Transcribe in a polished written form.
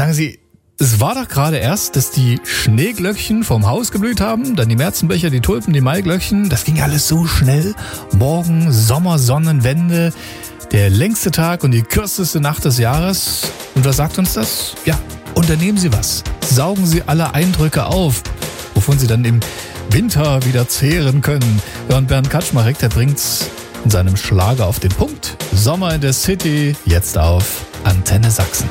Sagen Sie, es war doch gerade erst, dass die Schneeglöckchen vom Haus geblüht haben, dann die Märzenbecher, die Tulpen, die Maiglöckchen. Das ging alles so schnell. Morgen, Sommersonnenwende, der längste Tag und die kürzeste Nacht des Jahres. Und was sagt uns das? Ja, unternehmen Sie was. Saugen Sie alle Eindrücke auf, wovon Sie dann im Winter wieder zehren können. Ja, und Bernd Kaczmarek, der bringt's in seinem Schlager auf den Punkt. Sommer in der City, jetzt auf Antenne Sachsen.